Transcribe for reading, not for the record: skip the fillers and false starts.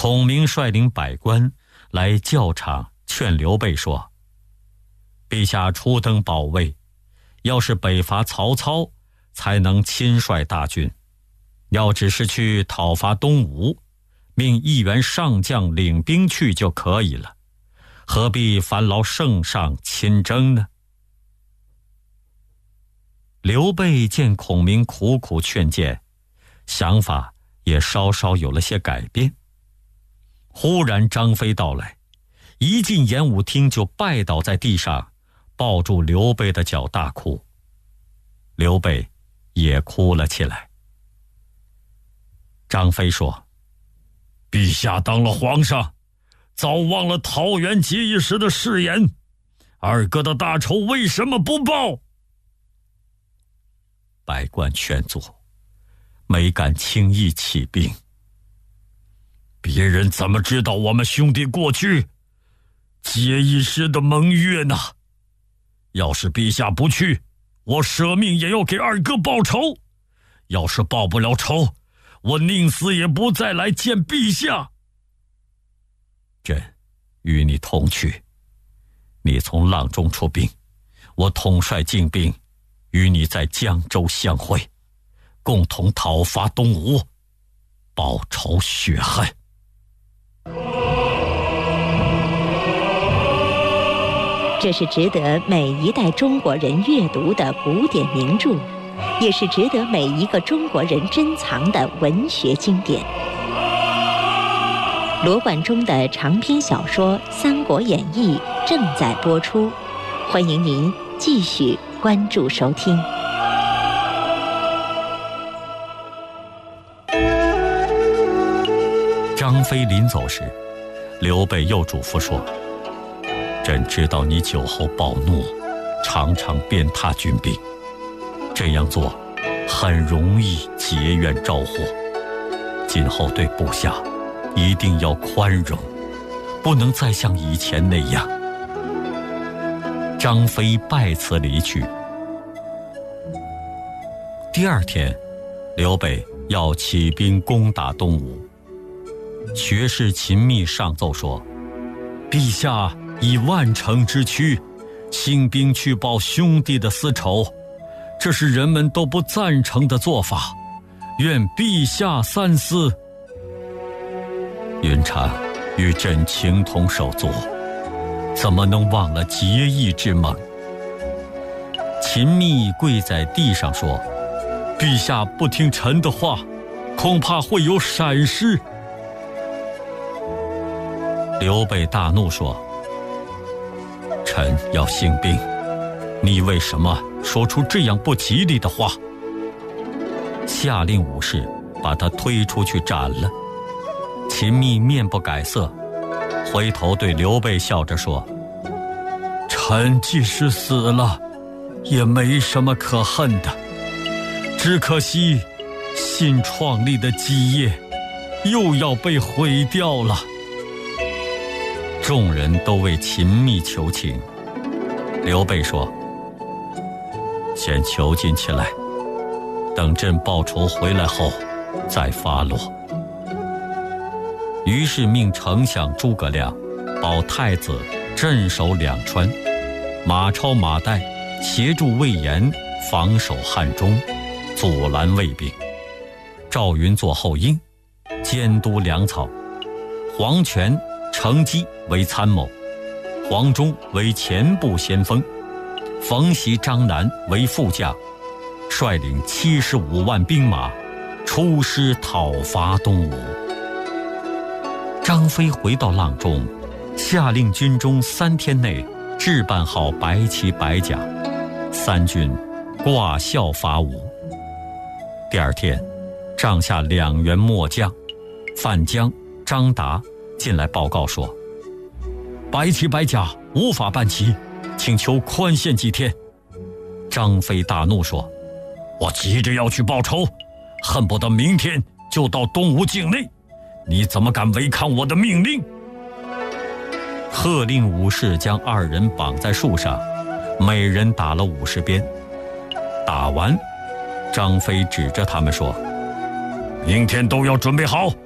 孔明率领百官来教场劝刘备说：陛下初登宝位，要是北伐曹操，才能亲率大军；要只是去讨伐东吴，命一员上将领兵去就可以了，何必烦劳圣上亲征呢？刘备见孔明苦苦劝谏，想法也稍稍有了些改变。忽然张飞到来，一进演武厅就拜倒在地上，抱住刘备的脚大哭。刘备也哭了起来。张飞说：陛下当了皇上，早忘了桃园结义时的誓言，二哥的大仇为什么不报？百官劝阻，没敢轻易起兵。别人怎么知道我们兄弟过去结义时的盟约呢？要是陛下不去，我舍命也要给二哥报仇；要是报不了仇，我宁死也不再来见陛下。朕与你同去，你从阆中出兵，我统帅精兵，与你在江州相会，共同讨伐东吴，报仇雪恨。 这是值得每一代中国人阅读的古典名著，也是值得每一个中国人珍藏的文学经典。罗贯中的长篇小说《三国演义》正在播出，欢迎您继续关注收听。 张飞临走时，刘备又嘱咐说：朕知道你酒后暴怒，常常鞭挞军兵，这样做很容易结怨招祸。今后对部下一定要宽容，不能再像以前那样。张飞拜辞离去。第二天，刘备要起兵攻打东吴。学士秦密上奏说：陛下以万乘之躯兴兵去报兄弟的私仇，这是人们都不赞成的做法，愿陛下三思。云长与朕情同手足，怎么能忘了结义之盟？秦密跪在地上说：陛下不听臣的话，恐怕会有闪失。刘备大怒说：臣要兴兵，你为什么说出这样不吉利的话？下令武士把他推出去斩了。秦密面不改色，回头对刘备笑着说：臣即使死了，也没什么可恨的，只可惜新创立的基业又要被毁掉了。众人都为秦密求情。刘备说：先囚禁起来，等朕报仇回来后再发落。于是命丞相诸葛亮保太子镇守两川，马超马岱协助魏延防守汉中，阻拦魏兵。赵云做后应，监督粮草。黄权、程基为参谋，黄忠为前部先锋，冯习、张南为副将，率领75万兵马出师讨伐东吴。张飞回到阆中，下令军中3天内置办好白旗白甲，三军挂孝伐吴。第二天，帐下2员末将范江、张达进来报告说：白旗白甲无法办齐，请求宽限几天。张飞大怒说：我急着要去报仇，恨不得明天就到东吴境内，你怎么敢违抗我的命令？喝令武士将2人绑在树上，每人打了50鞭。打完，张飞指着他们说：明天都要准备好，